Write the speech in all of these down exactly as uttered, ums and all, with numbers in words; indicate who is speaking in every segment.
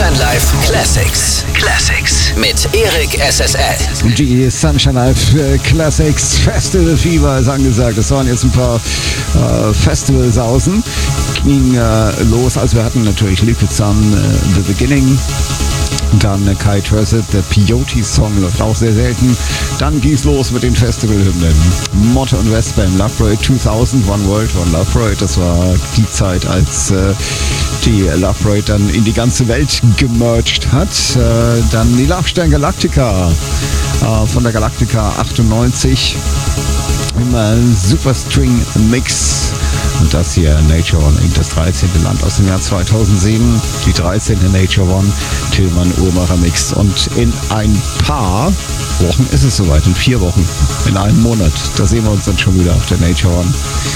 Speaker 1: Sunshine Live Classics. Classics mit Erik S S L.
Speaker 2: Die Sunshine Live Classics Festival Fieber ist angesagt. Das waren jetzt ein paar äh, Festivalsausen. Ging äh, los, also wir hatten natürlich Liquid Sun, äh, The Beginning. Dann äh, Kai Tressett, der Peyote Song läuft auch sehr selten. Dann ging's los mit den Festivalhymnen. Motte und Westbam, Love Parade zweitausend, One World, One Love Parade. Das war die Zeit, als äh, die Love Parade dann in die ganze Welt gemerged hat. Äh, dann die Love Stern Galactica äh, von der Galactica achtundneunzig im äh, Superstring Mix. Und das hier, Nature One, das dreizehnte Land aus dem Jahr zweitausendsieben. Die dreizehnte Nature One, Tillmann Uhrmacher Mix. Und in ein paar Wochen ist es soweit, in vier Wochen, in einem Monat. Da sehen wir uns dann schon wieder auf der Nature One.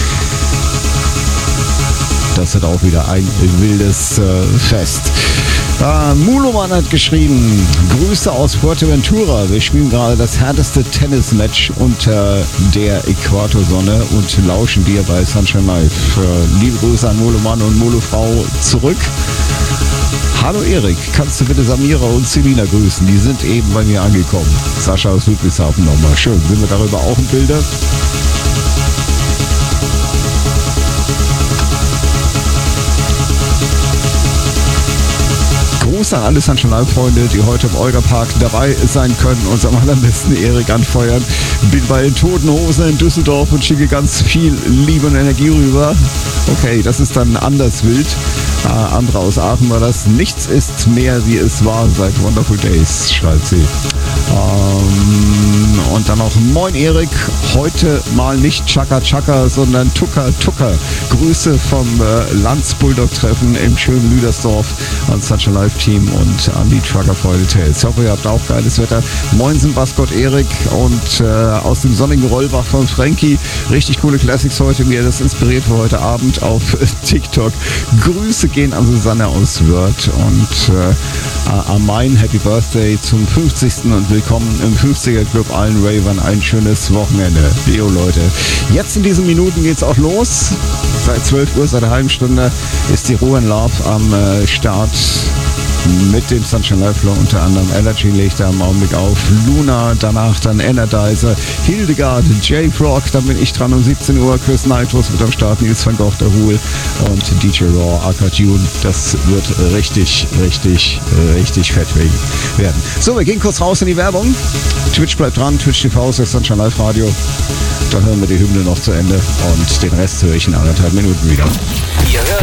Speaker 2: Das wird auch wieder ein wildes äh, Fest. Äh, Muloman hat geschrieben, Grüße aus Fuerteventura. Wir spielen gerade das härteste Tennismatch unter der Äquatorsonne und lauschen dir bei Sunshine Live. Äh, liebe Grüße an Muloman und Mulofrau zurück. Hallo Erik, kannst du bitte Samira und Selina grüßen? Die sind eben bei mir angekommen. Sascha aus Ludwigshafen nochmal. Schön, sind wir darüber auch im Bilde? Gruß an alle Sunshine Live-Freunde, die heute im Olga-Park dabei sein können und am allerbesten Erik anfeuern. Bin bei den Toten Hosen in Düsseldorf und schicke ganz viel Liebe und Energie rüber. Okay, das ist dann anders wild. Äh, andere aus Aachen war das. Nichts ist mehr, wie es war seit Wonderful Days, schreibt sie. Ähm, und dann noch Moin Erik, heute mal nicht Chaka Chaka, sondern Tucker Tucker. Grüße vom äh, Lanz-Bulldog-Treffen im schönen Lüdersdorf an Sunshine Live Team und an die Truckerfreude Tales. Ich hoffe, ihr habt auch geiles Wetter. Moinsen, Baskott Erik und äh, aus dem sonnigen Rollbach von Frankie. Richtig coole Classics heute. Mir das inspiriert für heute Abend auf TikTok. Grüße gehen an Susanne aus Wörth und äh, an mein Happy Birthday zum fünfzigsten und willkommen im fünfziger Club allen Ravern. Ein schönes Wochenende. Leo Leute. Jetzt in diesen Minuten geht's auch los. Seit zwölf Uhr, seit einer halben Stunde ist die Ruhe in Love am äh, Start. Mit dem Sunshine Live Flow unter anderem. Allergy legt da im Augenblick auf. Luna, danach dann Energizer, Hildegard, J-Frog, dann bin ich dran um siebzehn Uhr. Chris Nitros mit am Start, Nils van Gogh, der Hool und D J Raw, Aka June. Das wird richtig, richtig, richtig fett werden. So, wir gehen kurz raus in die Werbung. Twitch bleibt dran, Twitch T V, das Sunshine Live Radio. Dann hören wir die Hymne noch zu Ende und den Rest höre ich in anderthalb Minuten wieder.
Speaker 1: Ihr hört